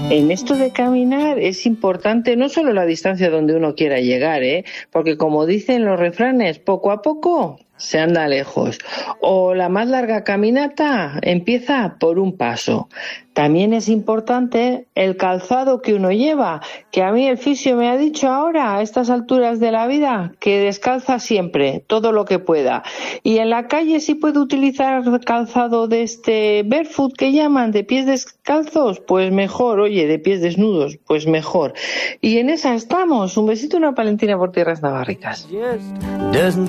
En esto de caminar es importante no solo la distancia donde uno quiera llegar, porque como dicen los refranes, poco a poco se anda lejos. O la más larga caminata empieza por un paso. También es importante el calzado que uno lleva, que a mí el fisio me ha dicho ahora, a estas alturas de la vida, que descalza siempre, todo lo que pueda. Y en la calle sí puede utilizar calzado de este barefoot que llaman, de pies descalzos, pues mejor, oye, de pies desnudos, pues mejor. Y en esa estamos. Un besito y una palentina por tierras navarricas.